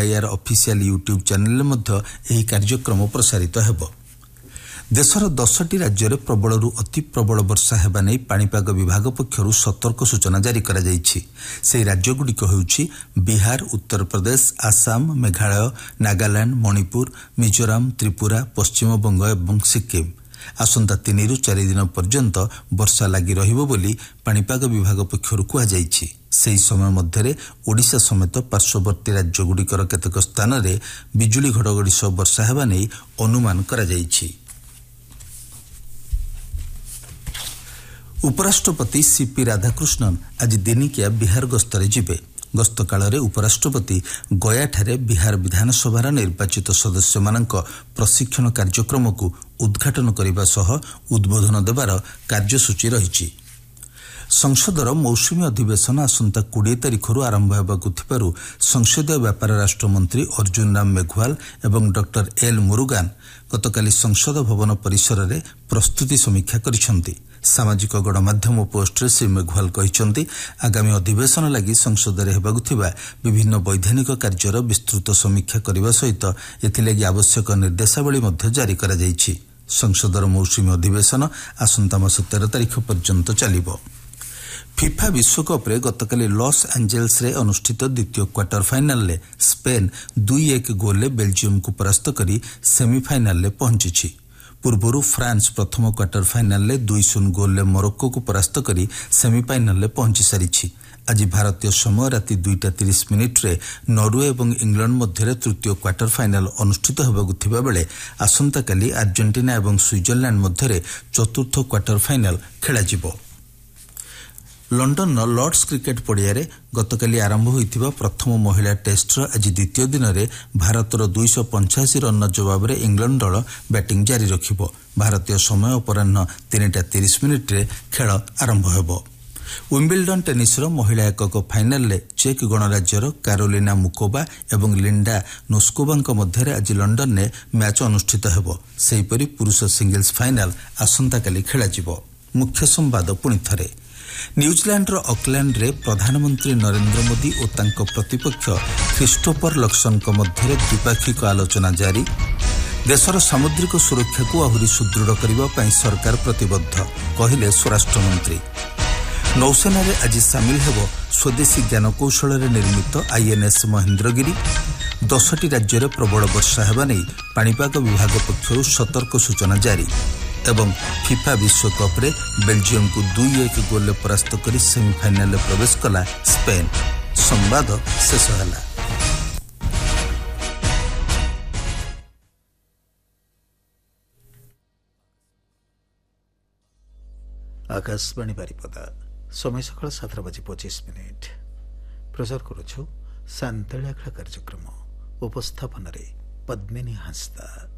AIR official YouTube channel मध्य एही कार्यक्रम प्रसारित हेबो। देशर 10टी राज्य में प्रबलरू अति प्रबल वर्षा हेबा नै पाणीपाग विभाग पक्षरु सतर्क सूचना जारी करा जायछि। सेही राज्यगुड़िक हेउछि बिहार, उत्तर प्रदेश, आसाम, मेघालय, नागालैंड, मणिपुर, मिजोराम, त्रिपुरा, पश्चिम बंग एवं सिक्किम। आसंता 3 ରୁ 4 दिन पर्यंत वर्षा लगी रहिबो बोली पाणीपाग विभाग पक्षरु कुहा जायछि। सेही समय मध्यरे ओडिशा समेत पार्श्ववर्ती राज्यगुड़िकर केतेक स्थान रे बिजुली घड़घड़ी सह वर्षा हेबा नै अनुमान करा जायछि। उपराष्ट्रपति सीपी राधाकृष्णन आज दिनिकिया बिहार गस्तरे जिबे। गस्त काଳରେ उपराष्ट्रपति गयाठारे बिहार विधानसभार निर्वाचित सदस्य मानक प्रशिक्षण कार्यक्रम को उद्घाटन करने सह उद्बोधन देवार कार्यसूची रही। संसदर मौसुमी अधिवेशन आसंता 20 तारिखर आरंभ होगाकु थिबारु संसदीय व्यापार राष्ट्रमंत्री अर्जुन राम मेघवाल एवं डॉक्टर एल मुरुगान गतकाली संसद भवन परिसर में प्रस्तुति समीक्षा करिसेंति। सामाजिक गणमाध्यम पोस्टरे श्री मेघवाल कहिसेंति आगामी अधिवेशन लगी संसद में हेबाकु थिबा विभिन्न वैधानिक कार्यर विस्तृत समीक्षा करने सहित एथिलागि आवश्यक निर्देशावली मध्य जारी करा जायछि। संसदर मौसुमी अधिवेशन आसंता मास 13 तारिख पर्यंत चलिबो। फिफा विश्वकप रे गतकाली लॉस एंजेल्स रे अनुष्ठित द्वितीय क्वार्टर फाइनल ले स्पेन 2-1 गोल ले बेल्जियम को परास्त करी सेमीफाइनल ले पहुंची। पूर्वरु फ्रांस प्रथम क्वार्टर फाइनल ले 2-0 गोल ले मोरक्को को परास्त करी सेमीफाइनल ले पहुंची सारिछि। आज भारतीय समय राति 2:30 रे नॉर्वे एवं इंग्लैंड मध्य तृतीय क्वार्टर फाइनल अनुष्ठित होबाकु थिबा बेले आसंता काली अर्जेंटीना एवं स्विट्जरलैंड मध्य चतुर्थ क्वार्टर फाइनल खेला जिवो। लंडन लॉर्ड्स क्रिकेट पड़िया गतकाली आरंभ होइतिबा प्रथम महिला टेस्टर आज द्वितीय दिन में भारतर 285 रन जवाब रे इंग्लैंड दल बैटिंग जारी रखिबो। भारतीय समय अपराह्न 3:30 रे खेल आरंभ हेबो। विम्बलडन टेनिस महिला एकक फाइनल ले चेक गणराज्यर कारोलिना मुकोबा एवं लिंडा नोस्कोवा मध्य आज लंडन ने मैच अनुष्ठित हेबो। सेहीपरि पुरुष सिंगल्स फाइनल आसंता काली खेला जिवो। मुख्य संवाद पुणी थरे। न्यूजीलैंड ऑकलैंड रे प्रधानमंत्री नरेंद्र मोदी और तांको प्रतिपक्ष क्रिस्टोफर लक्सन मध्य द्विपाक्षिक आलोचना जारी। देशर सामुद्रिक सुरक्षा को आहुरी सुदृढ़ करने सरकार प्रतिबद्ध कहिले स्वराष्ट्र मंत्री। नौसेना रे आज सामिल हेबो स्वदेशी ज्ञानकौशल निर्मित आईएनएस महेंद्रगिरी। 10टी राज्य में प्रबल वर्षा हेबा नै पाणीपाग विभाग पक्षरु सतर्क सूचना जारी। एवं फिफा विश्वकप रे बेल्जियम को 2-1 गोल परास्त कर सेमीफाइनल में प्रवेश कला स्पेन। संवाद शेष होला। आकाशवाणी बारिपदा समय सकाळ 7:25 प्रचार करुछु शांतळा कार्यक्रम। उपस्थापन रे पद्मिनी हंसदा।